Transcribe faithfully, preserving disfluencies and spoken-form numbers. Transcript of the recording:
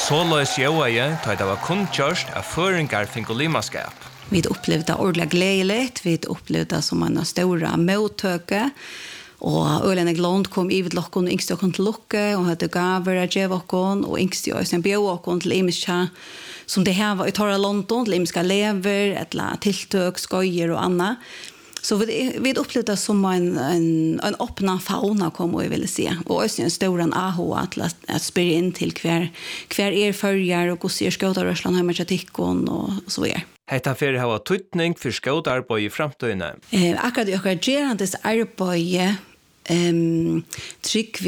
Såløs jøaje, tar det var kun kjørst av føringar fingolimaskap. Vi opplevde det ordentlig gledelig, vi opplevde det som en stor mottøke, og Ølene Glond kom i vid lokken, og yngste åkken til lukke, og hadde gaver av djev åkken, og yngste åkken bjør åkken til imiska, som det her var i Torra London, til imiska lever, eller tiltøk, skøyer og annet. Så vi, vi opplevde det som en, en, en åpna fauna, kom vi ville si. Og også en stor A H til at, at spørre inn til hver, hver er følger, og hvordan er skjøterørsland hjemme til tikkene, og så videre. Hetta fyrir hava tutning for skjótarbeid i framtøyne. Eh, akkurat i okkar gerandes arbeid, um, trygg